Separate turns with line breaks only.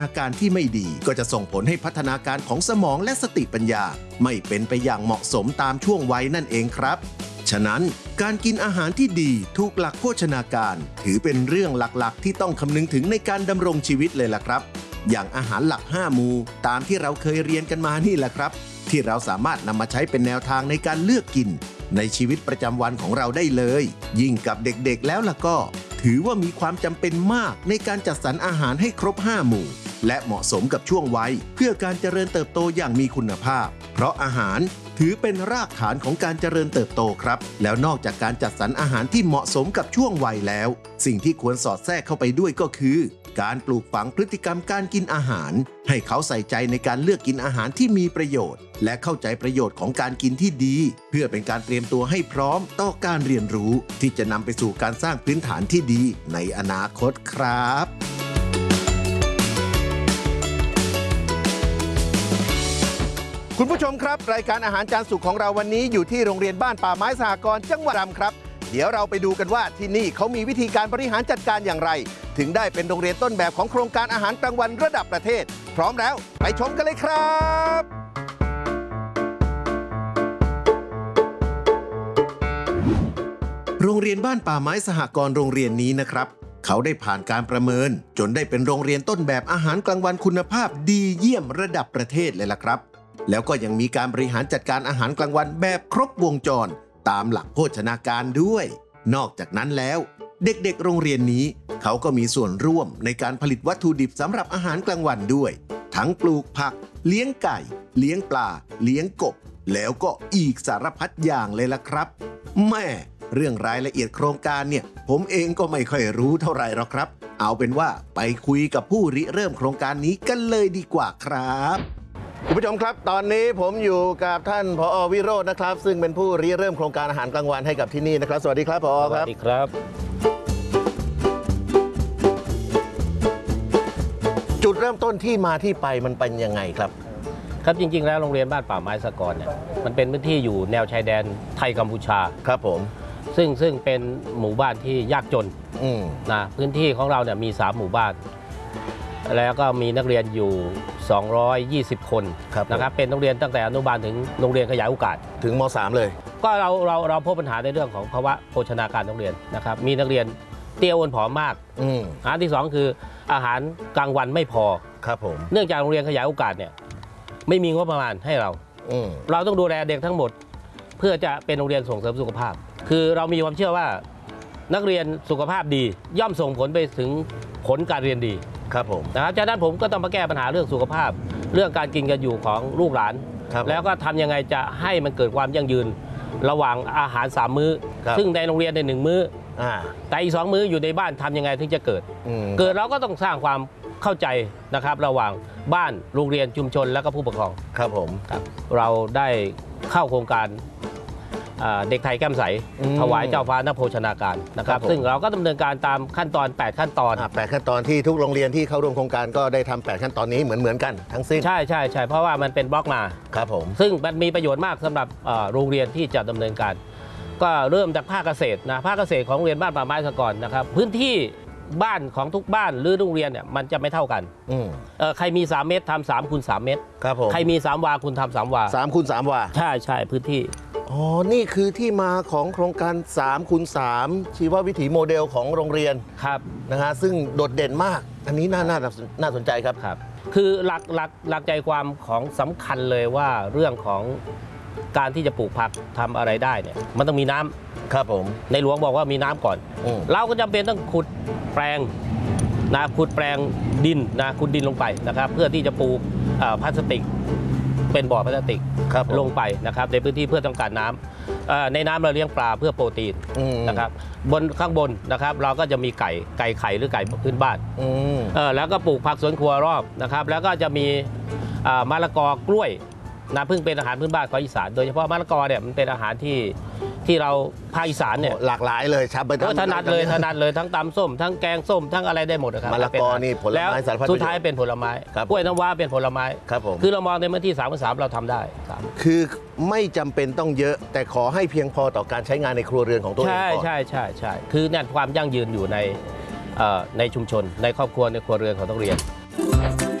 อาการที่ไม่ดีก็จะส่งผลให้พัฒนาการของสมองและสติปัญญาไม่เป็นไปอย่างเหมาะสมตามช่วงวัยนั่นเองครับฉะนั้นการกินอาหารที่ดีถูกหลักโภชนาการถือเป็นเรื่องหลักๆที่ต้องคำนึงถึงในการดำรงชีวิตเลยล่ะครับอย่างอาหารหลัก5หมู่ตามที่เราเคยเรียนกันมานี่แหละครับที่เราสามารถนำมาใช้เป็นแนวทางในการเลือกกินในชีวิตประจำวันของเราได้เลยยิ่งกับเด็กๆแล้วล่ะก็ถือว่ามีความจำเป็นมากในการจัดสรรอาหารให้ครบ5หมู่และเหมาะสมกับช่วงวัยเพื่อการเจริญเติบโตอย่างมีคุณภาพเพราะอาหารถือเป็นรากฐานของการเจริญเติบโตครับแล้วนอกจากการจัดสรรอาหารที่เหมาะสมกับช่วงวัยแล้วสิ่งที่ควรสอดแทรกเข้าไปด้วยก็คือการปลูกฝังพฤติกรรมการกินอาหารให้เขาใส่ใจในการเลือกกินอาหารที่มีประโยชน์และเข้าใจประโยชน์ของการกินที่ดีเพื่อเป็นการเตรียมตัวให้พร้อมต่อการเรียนรู้ที่จะนำไปสู่การสร้างพื้นฐานที่ดีในอนาคตครับคุณผู้ชมครับรายการอาหารจานสุขของเราวันนี้อยู่ที่โรงเรียนบ้านป่าไม้สหกรณ์จังหวัดตรังครับเดี๋ยวเราไปดูกันว่าที่นี่เขามีวิธีการบริหารจัดการอย่างไรถึงได้เป็นโรงเรียนต้นแบบของโครงการอาหารกลางวันระดับประเทศพร้อมแล้วไปชมกันเลยครับโรงเรียนบ้านป่าไม้สหกรณ์โรงเรียนนี้นะครับเขาได้ผ่านการประเมินจนได้เป็นโรงเรียนต้นแบบอาหารกลางวันคุณภาพดีเยี่ยมระดับประเทศเลยล่ะครับแล้วก็ยังมีการบริหารจัดการอาหารกลางวันแบบครบวงจรตามหลักโภชนาการด้วยนอกจากนั้นแล้วเด็กๆโรงเรียนนี้เขาก็มีส่วนร่วมในการผลิตวัตถุดิบสำหรับอาหารกลางวันด้วยทั้งปลูกผักเลี้ยงไก่เลี้ยงปลาเลี้ยงกบแล้วก็อีกสารพัดอย่างเลยล่ะครับแม่เรื่องรายละเอียดโครงการเนี่ยผมเองก็ไม่ค่อยรู้เท่าไหร่หรอกครับเอาเป็นว่าไปคุยกับผู้ริเริ่มโครงการนี้กันเลยดีกว่าครับคุณผู้ชมครับตอนนี้ผมอยู่กับท่านผอ.วิโรจน์นะครับซึ่งเป็นผู้ริเริ่มโครงการอาหารกลางวันให้กับที่นี่นะครับสวัสดีครับผอ.ครับสวัสดีครับจุดเริ่มต้นที่มาที่ไปมันเป็นยังไงครับ
ครับจริงๆแล้วโรงเรียนบ้านป่าไม้สหกรณ์เนี่ยมันเป็นพื้นที่อยู่แนวชายแดนไทยกัมพูชา
ครับผม
ซึ่งเป็นหมู่บ้านที่ยากจนนะพื้นที่ของเราเนี่ยมี3หมู่บ้านแล้วก็มีนักเรียนอยู่220คนนะครับเป็นโรงเรียนตั้งแต่อนุบาลถึงโรงเรียนขยายโอกาส
ถึงม.3 เลย
ก็เราพบปัญหาในเรื่องของภาวะโภชนาการโรงเรียนนะครับมีนักเรียนเตี้ยอ้วนผอมมากอันที่2คืออาหารกลางวันไม่พอ
ครับผม
เนื่องจากโรงเรียนขยายโอกาสเนี่ยไม่มีงบประมาณให้เราต้องดูแลเด็กทั้งหมดเพื่อจะเป็นโรงเรียนส่งเสริมสุขภาพคือเรามีความเชื่อว่านักเรียนสุขภาพดีย่อมส่งผลไปถึงผลการเรียนดี
ครับผม
นะครับฉะนั้นผมก็ต้องมาแก้ปัญหาเรื่องสุขภาพเรื่องการกินกันอยู่ของลูกหลานแล้วก็ทำยังไงจะให้มันเกิดความยั่งยืนระหว่างอาหาร3มื้อซึ่งในโรงเรียนใน1มื้อแต่อีก2มื้ออยู่ในบ้านทำยังไงถึงจะเกิดเราก็ต้องสร้างความเข้าใจนะครับระหว่างบ้านโรงเรียนชุมชนและก็ผู้ปกครอง
ครับผม
เราได้เข้าโครงการเด็กไทยแก้มใสถวายเจ้าฟ้าณโภชนาการนะครับซึ่งเราก็ดำเนินการตามขั้นตอน8ขั้นตอน
8ขั้นตอนที่ทุกโรงเรียนที่เข้าร่วมโครงการก็ได้ทำ8ขั้นตอนนี้เหมือนกันทั้งสิ้น
ใช่เพราะว่ามันเป็นบล็อกมา
ครับผม
ซึ่งมันมีประโยชน์มากสำหรับโรงเรียนที่จะดำเนินการก็เริ่มจากภาคเกษตรนะภาคเกษตรของโรงเรียนบ้านป่าไม้สหกรณ์นะครับพื้นที่บ้านของทุกบ้านหรือโรงเรียนเนี่ยมันจะไม่เท่ากันใครมี3เมตรทำ3คูณ3เมตร
ครับผม
ใครมี3วาคุณทำ3วา
3คูณ3วา
ใช่พื้นที่
อ๋อนี่คือที่มาของโครงการ3คูณ3ชีววิถีโมเดลของโรงเรียน
ครับ
นะฮะซึ่งโดดเด่นมากอันนี้น่าสนใจครับ
คือหลักใจความของสำคัญเลยว่าเรื่องของการที่จะปลูกผักทำอะไรได้เนี่ยมันต้องมีน้ำ
ครับผม
ในหลวงบอกว่ามีน้ำก่อนเราก็จำเป็นต้องขุดแปลงดินนะขุดดินลงไปนะครับเพื่อที่จะปลูกพลาสติกเป็นบ่อพลาสติกลงไปนะครับในพื้นที่เพื่อต้องการน้ำในน้ำเราเลี้ยงปลาเพื่อโปรตีนนะครับข้างบนนะครับเราก็จะมีไก่ไข่หรือไก่พื้นบ้านแล้วก็ปลูกผักสวนครัวรอบนะครับแล้วก็จะมีมะละกอกล้วยนะพึ่งเป็นอาหารพื้นบ้านของอีสานโดยเฉพาะมะละกอเนี่ยมันเป็นอาหารที่เราภาคอีสานเนี่ย
หลากหลายเลยครับ
ถนัดเลยทั้งตำส้มทั้งแกงส้มทั้งอะไรได้หมดครับ
มะละกอนี่ผลไม้สารพัด
สุดท้ายเป็นผลไม้กล้วยน้ำว้าเป็นผลไม้
ครับผม
คือเรามองในพื้นที่3/3เราทำได้
คือไม่จำเป็นต้องเยอะแต่ขอให้เพียงพอต่อการใช้งานในครัวเรือนของตัวเองก่อน
ใช่คือเนี่ยความยั่งยืนอยู่ในชุมชนในครอบครัวในครัวเรือนของต้องเรียน